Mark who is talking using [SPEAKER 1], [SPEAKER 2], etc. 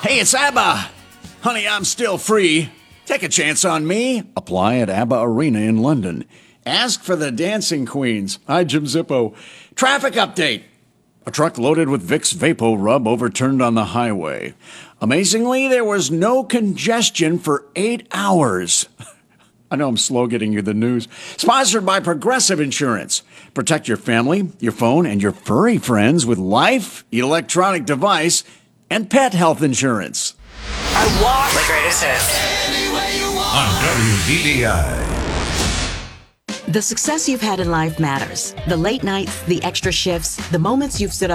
[SPEAKER 1] Hey, it's ABBA. Honey, I'm still free. Take a chance on me. Apply at ABBA Arena in London. Ask for the Dancing Queens. Hi, Jim Zippo. Traffic update. A truck loaded with Vicks Vapo Rub overturned on the highway. Amazingly, there was no congestion for 8 hours. I know I'm slow getting you the news. Sponsored by Progressive Insurance. Protect your family, your phone, and your furry friends with life, electronic device, and pet health insurance.
[SPEAKER 2] I want the greatest hits.
[SPEAKER 3] On WDDI.
[SPEAKER 4] The success you've had in life matters. The late nights, the extra shifts, the moments you've stood up